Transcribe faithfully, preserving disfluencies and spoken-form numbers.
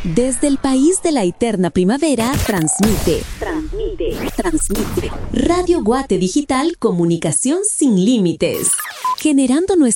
Desde el país de la eterna primavera, transmite, transmite, transmite. Radio Guate Digital, comunicación sin límites. Generando nuestra